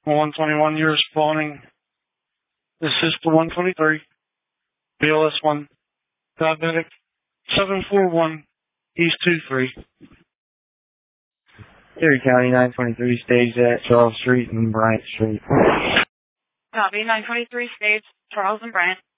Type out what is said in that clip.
121, you're responding. This is the 123, BLS1, diabetic, 741, East 23. Erie County 923 staged at Charles Street and Bryant Street. Copy, 923 staged, Charles and Bryant.